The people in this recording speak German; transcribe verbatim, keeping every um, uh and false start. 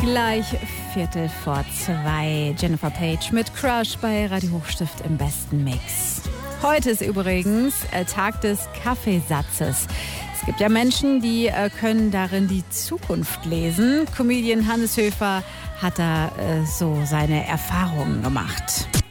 Gleich Viertel vor zwei. Jennifer Page mit Crush bei Radio Hochstift im besten Mix. Heute ist übrigens äh, Tag des Kaffeesatzes. Es gibt ja Menschen, die äh, können darin die Zukunft lesen. Comedian Hannes Höfer hat da äh, so seine Erfahrungen gemacht.